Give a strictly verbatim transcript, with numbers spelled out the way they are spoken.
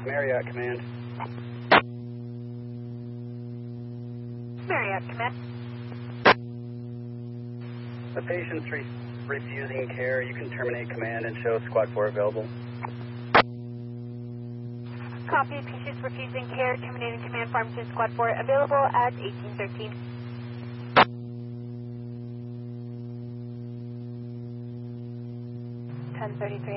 Marriott Command. Marriott Command. The patient's re refusing care. You can terminate command and show Squad four available. Copy. Patient's refusing care. Terminating command. Pharmacist Squad four available at eighteen thirteen. ten thirty-three.